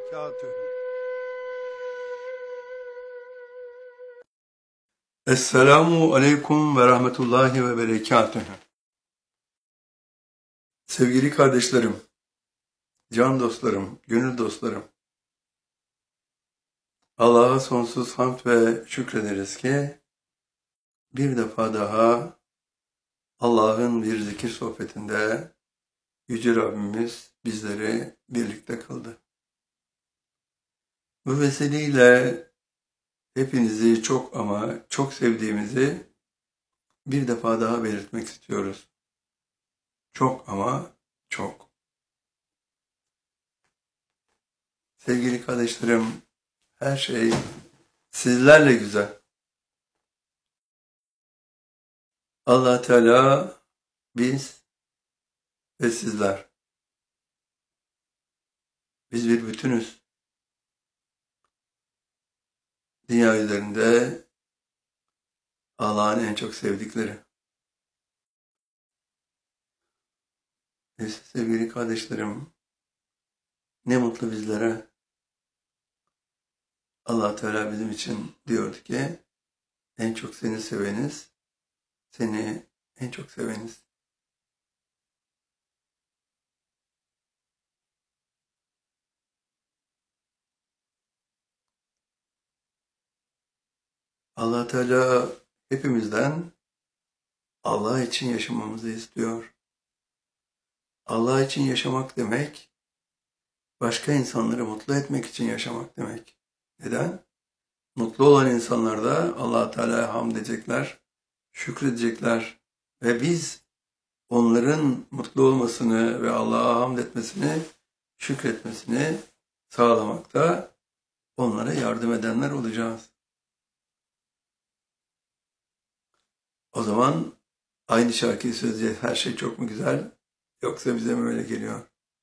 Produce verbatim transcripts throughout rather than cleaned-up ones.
وبركاته. Esselamu Aleyküm ve Rahmetullahi ve Berekatühü. Sevgili kardeşlerim, can dostlarım, gönül dostlarım, Allah'a sonsuz hamd ve şükrederiz ki bir defa daha Allah'ın bir zikir sohbetinde Yüce Rabbimiz bizleri birlikte kıldı. Bu vesileyle hepinizi çok ama çok sevdiğimizi bir defa daha belirtmek istiyoruz. Çok ama çok. Sevgili kardeşlerim, her şey sizlerle güzel. Allah Teala, biz ve sizler. Biz bir bütünüz. Dünya üzerinde Allah'ın en çok sevdikleri. Neyse sevgili kardeşlerim, ne mutlu bizlere. Allah Teala bizim için diyordu ki, en çok seni seveniz, seni en çok seveniz. Allah Teala hepimizden Allah için yaşamamızı istiyor. Allah için yaşamak demek, başka insanları mutlu etmek için yaşamak demek. Neden? Mutlu olan insanlar da Allah Teala'ya hamd edecekler, şükredecekler ve biz onların mutlu olmasını ve Allah'a hamd etmesini, şükretmesini sağlamakta onlara yardım edenler olacağız. O zaman aynı şarkıyı söyleyeceğiz. Her şey çok mu güzel, yoksa bize mi öyle geliyor?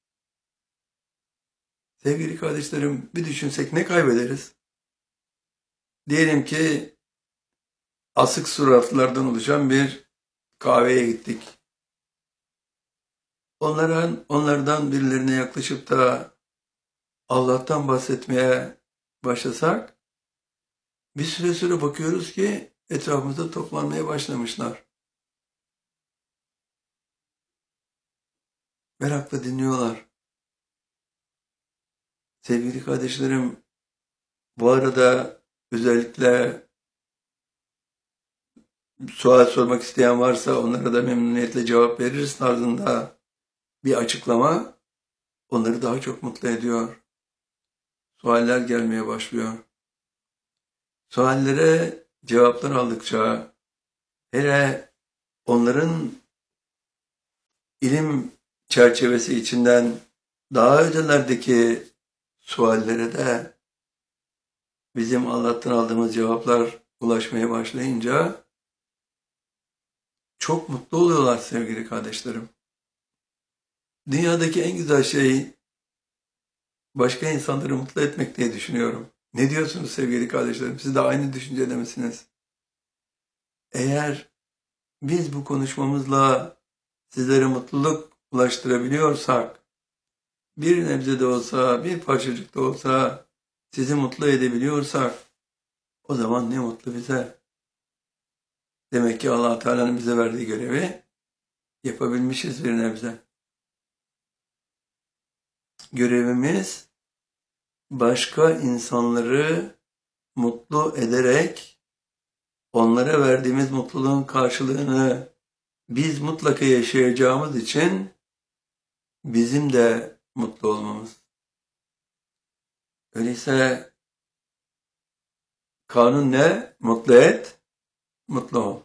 Sevgili kardeşlerim, bir düşünsek ne kaybederiz? Diyelim ki asık suratlardan oluşan bir kahveye gittik. Onlardan, onlardan birilerine yaklaşıp da Allah'tan bahsetmeye başlasak, bir süre sonra bakıyoruz ki etrafımızda toplanmaya başlamışlar. Merakla dinliyorlar. Sevgili kardeşlerim, bu arada özellikle sual sormak isteyen varsa onlara da memnuniyetle cevap veririz tarzında bir açıklama onları daha çok mutlu ediyor. Sualler gelmeye başlıyor. Suallere cevaplar aldıkça, hele onların ilim çerçevesi içinden daha ötelerdeki suallere de bizim Allah'tan aldığımız cevaplar ulaşmaya başlayınca çok mutlu oluyorlar sevgili kardeşlerim. Dünyadaki en güzel şey başka insanları mutlu etmek diye düşünüyorum. Ne diyorsunuz sevgili kardeşlerim? Siz de aynı düşüncede misiniz? Eğer biz bu konuşmamızla sizlere mutluluk ulaştırabiliyorsak, bir nebze de olsa, bir parçacık da olsa sizi mutlu edebiliyorsak, o zaman ne mutlu bize. Demek ki Allah Teala'nın bize verdiği görevi yapabilmişiz bir nebze. Görevimiz başka insanları mutlu ederek onlara verdiğimiz mutluluğun karşılığını biz mutlaka yaşayacağımız için bizim de mutlu olmamız. Öyleyse kanun ne? Mutlu et, mutlu ol.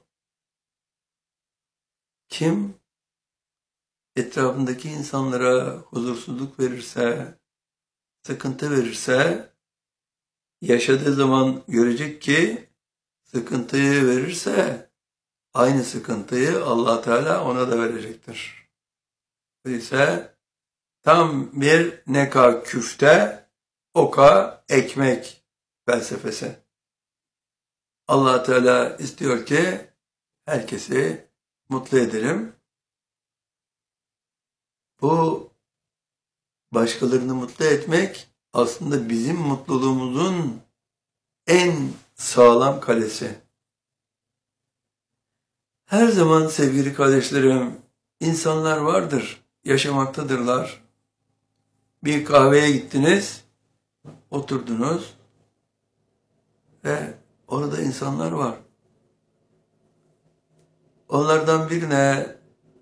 Kim etrafındaki insanlara huzursuzluk verirse, sıkıntı verirse, yaşadığı zaman görecek ki sıkıntıyı verirse aynı sıkıntıyı Allah Teala ona da verecektir. Öyleyse tam bir neka küfte, oka ekmek felsefesi. Allah Teala istiyor ki herkesi mutlu edelim. Bu başkalarını mutlu etmek aslında bizim mutluluğumuzun en sağlam kalesi. Her zaman sevgili kardeşlerim, insanlar vardır, yaşamaktadırlar. Bir kahveye gittiniz, oturdunuz ve orada insanlar var. Onlardan birine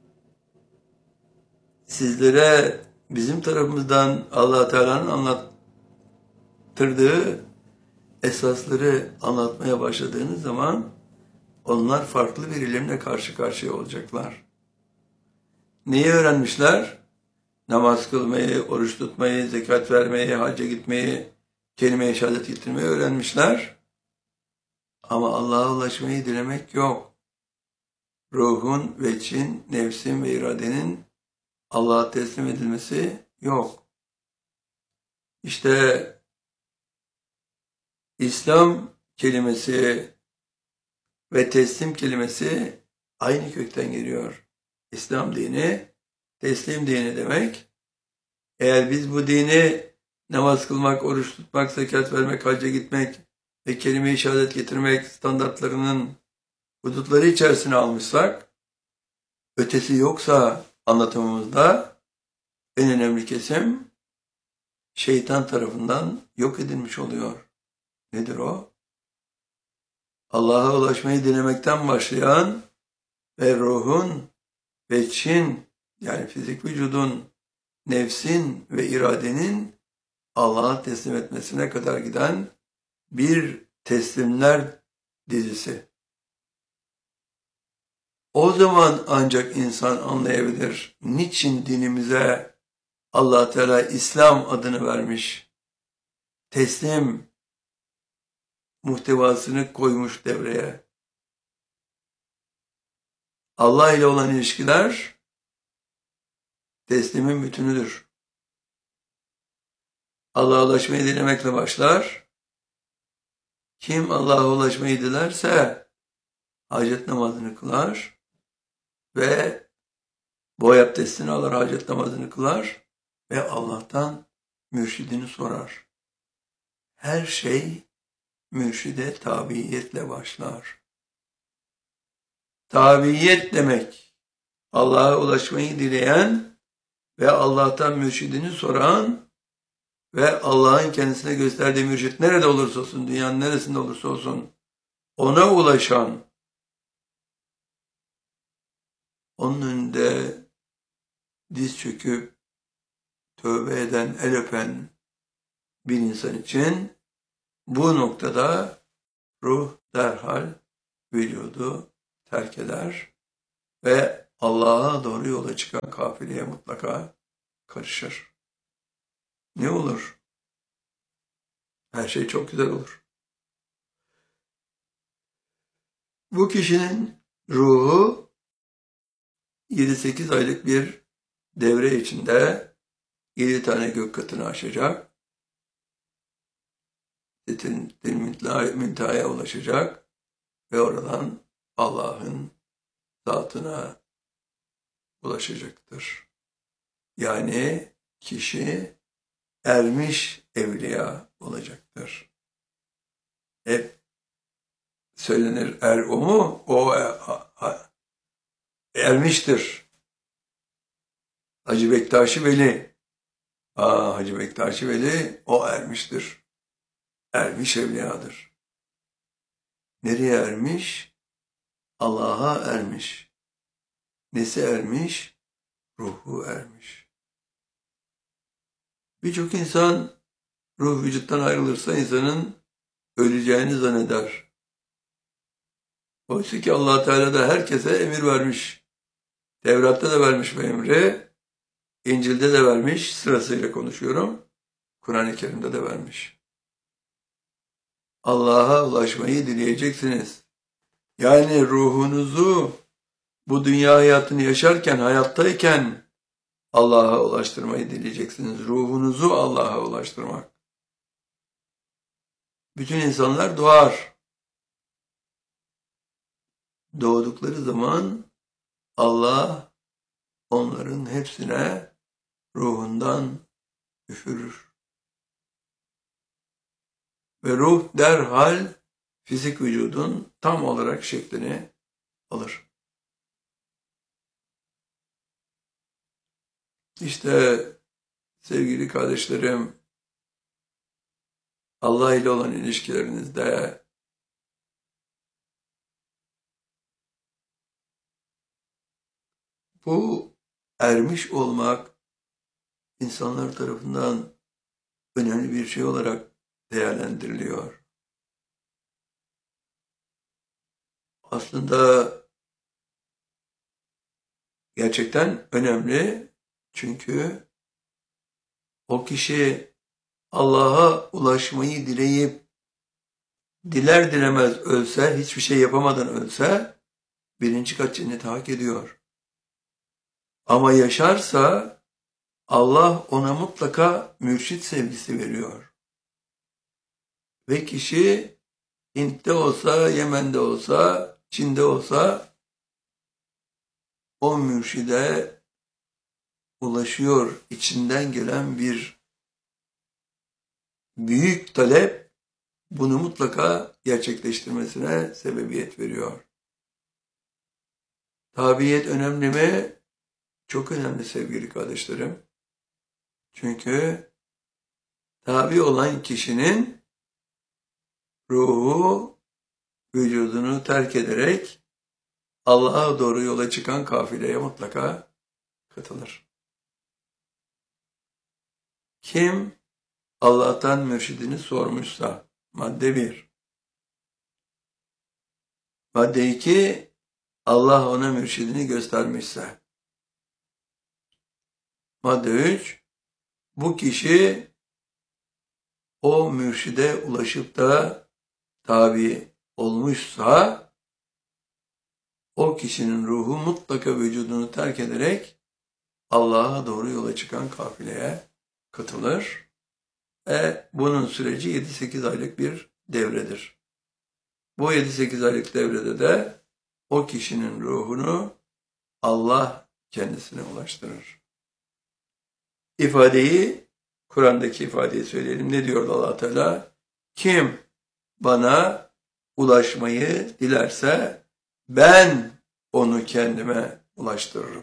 sizlere bizim tarafımızdan Allah Teala'nın anlattırdığı esasları anlatmaya başladığınız zaman onlar farklı bir ilimle karşı karşıya olacaklar. Neyi öğrenmişler? Namaz kılmayı, oruç tutmayı, zekat vermeyi, hacca gitmeyi, kelime-i şehadet getirmeyi öğrenmişler. Ama Allah'a ulaşmayı dilemek yok. Ruhun, veçin, nefsin ve iradenin Allah'a teslim edilmesi yok. İşte İslam kelimesi ve teslim kelimesi aynı kökten geliyor. İslam dini, teslim dini demek. Eğer biz bu dini namaz kılmak, oruç tutmak, zekat vermek, hacca gitmek ve kelime-i şehadet getirmek standartlarının hudutları içerisine almışsak, ötesi yoksa anlatımımızda en önemli kesim şeytan tarafından yok edilmiş oluyor. Nedir o? Allah'a ulaşmayı dilemekten başlayan ve ruhun, veçin yani fizik vücudun, nefsin ve iradenin Allah'a teslim etmesine kadar giden bir teslimler dizisi. O zaman ancak insan anlayabilir niçin dinimize Allah Teala İslam adını vermiş, teslim muhtevasını koymuş devreye. Allah ile olan ilişkiler teslimin bütünüdür. Allah'a ulaşmayı dilemekle başlar. Kim Allah'a ulaşmayı dilerse hacet namazını kılar ve boy abdestini alır, hacet namazını kılar ve Allah'tan mürşidini sorar. Her şey mürşide tabiiyetle başlar. Tabiiyet demek, Allah'a ulaşmayı dileyen ve Allah'tan mürşidini soran ve Allah'ın kendisine gösterdiği mürşit nerede olursa olsun, dünyanın neresinde olursa olsun, ona ulaşan, onun önünde diz çöküp tövbe eden, el öpen bir insan için bu noktada ruh derhal vücudu terk eder ve Allah'a doğru yola çıkan kafileye mutlaka karışır. Ne olur? Her şey çok güzel olur. Bu kişinin ruhu yedi sekiz aylık bir devre içinde yedi tane gök katını aşacak. Münteha'ya ulaşacak ve oradan Allah'ın zatına ulaşacaktır. Yani kişi ermiş evliya olacaktır. Hep söylenir, er o mu? O ermiştir. Hacı Bektaşi Veli. Aa, Hacı Bektaşi Veli o ermiştir. Ermiş evliyadır. Nereye ermiş? Allah'a ermiş. Nesi ermiş? Ruhu ermiş. Birçok insan ruh vücuttan ayrılırsa insanın öleceğini zanneder. Oysa ki Allah Teala da herkese emir vermiş. Tevrat'ta da vermiş bu emri. İncil'de de vermiş. Sırasıyla konuşuyorum. Kur'an-ı Kerim'de de vermiş. Allah'a ulaşmayı dileyeceksiniz. Yani ruhunuzu bu dünya hayatını yaşarken, hayattayken Allah'a ulaştırmayı dileyeceksiniz. Ruhunuzu Allah'a ulaştırmak. Bütün insanlar doğar. Doğdukları zaman Allah onların hepsine ruhundan üfürür. ve ruh derhal fizik vücudun tam olarak şeklini alır. İşte sevgili kardeşlerim, Allah ile olan ilişkilerinizde bu ermiş olmak insanlar tarafından önemli bir şey olarak değerlendiriliyor. Aslında gerçekten önemli, çünkü o kişi Allah'a ulaşmayı dileyip diler dilemez ölse, hiçbir şey yapamadan ölse birinci kat cenneti hak ediyor. Ama yaşarsa Allah ona mutlaka mürşit sevgisi veriyor. Ve kişi Hint'te olsa, Yemen'de olsa, Çin'de olsa o mürşide ulaşıyor. İçinden gelen bir büyük talep bunu mutlaka gerçekleştirmesine sebebiyet veriyor. Tabiyet önemli mi? Çok önemli sevgili kardeşlerim. Çünkü tabi olan kişinin ruhu vücudunu terk ederek Allah'a doğru yola çıkan kafileye mutlaka katılır. Kim Allah'tan mürşidini sormuşsa, madde bir. Madde iki, Allah ona mürşidini göstermişse. Madde üç, bu kişi o mürşide ulaşıp da tabi olmuşsa, o kişinin ruhu mutlaka vücudunu terk ederek Allah'a doğru yola çıkan kafileye katılır. E bunun süreci yedi sekiz aylık bir devredir. Bu yedi sekiz aylık devrede de o kişinin ruhunu Allah kendisine ulaştırır. İfadeyi, Kur'an'daki ifadeyi söyleyelim. Ne diyor Allah Teala? Kim bana ulaşmayı dilerse ben onu kendime ulaştırırım.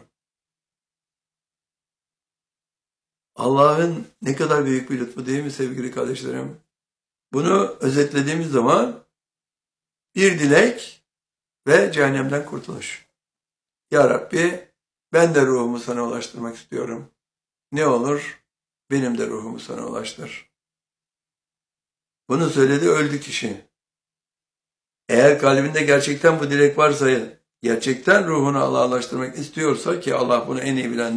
Allah'ın ne kadar büyük bir lütfu değil mi sevgili kardeşlerim? Bunu özetlediğimiz zaman bir dilek ve cehennemden kurtuluş. Ya Rabbi, ben de ruhumu sana ulaştırmak istiyorum. Ne olur benim de ruhumu sana ulaştır. Bunu söyledi, öldü kişi. Eğer kalbinde gerçekten bu dilek varsa, gerçekten ruhunu Allah'a ulaştırmak istiyorsa, ki Allah bunu en iyi bilen